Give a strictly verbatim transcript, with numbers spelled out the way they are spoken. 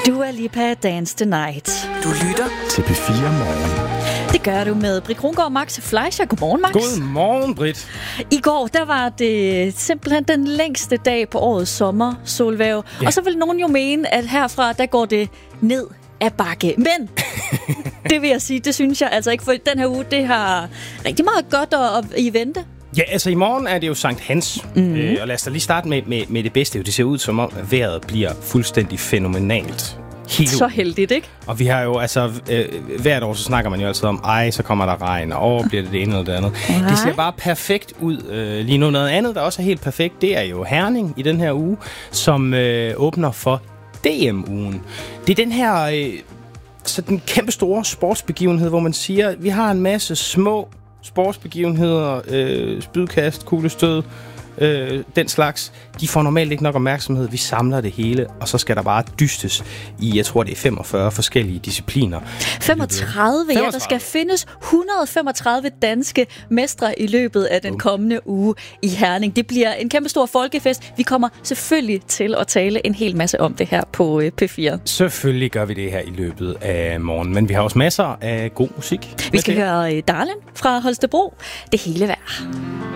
Dua Lipa, Dance the Night. Du lytter til P fire Morgen. Det gør du med Britt Krongaard og Max Fleischer. Godmorgen, Max. Godmorgen, Britt. I går, der var det simpelthen den længste dag på årets sommer, solvæv. Ja. Og så vil nogen jo mene, at herfra, der går det ned ad bakke. Men det vil jeg sige, det synes jeg altså ikke, for den her uge, det har rigtig meget godt at, at i vente. Ja, altså i morgen er det jo Sankt Hans, mm-hmm. øh, og lad os da lige starte med, med, med det bedste. Det ser ud som om, at vejret bliver fuldstændig fænomenalt. Helt så heldigt, ikke? Og vi har jo, altså, øh, hvert år så snakker man jo altid om, ej, så kommer der regn, og åh, bliver det det ene eller det andet. Okay. Det ser bare perfekt ud. Øh, lige nu noget andet, der også er helt perfekt, det er jo Herning i den her uge, som øh, åbner for D M-ugen. Det er den her øh, sådan kæmpe store sportsbegivenhed, hvor man siger, vi har en masse små sportsbegivenheder, øh, spydkast, kuglestød, øh, den slags. De får normalt ikke nok opmærksomhed. Vi samler det hele, og så skal der bare dystes i, jeg tror det er femogfyrre forskellige discipliner. femogtredive, ja, der skal findes et hundrede og femogtredive danske mestre i løbet af den kommende uge i Herning. Det bliver en kæmpe stor folkefest. Vi kommer selvfølgelig til at tale en hel masse om det her på P fire. Selvfølgelig gør vi det her i løbet af morgen, men vi har også masser af god musik. Vi skal høre Darlin fra Holstebro. Det hele værd.